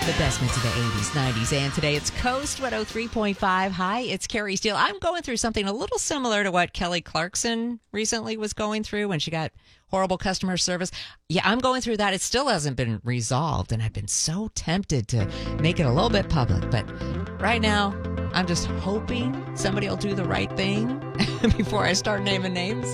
The best mix of the 80s, 90s, and today it's Coast 103.5. Hi, it's Carrie Steele. I'm going through something a little similar to what Kelly Clarkson recently was going through when she got horrible customer service. Yeah, I'm going through that. It still hasn't been resolved, and I've been so tempted to make it a little bit public. But right now, I'm just hoping somebody will do the right thing before I start naming names.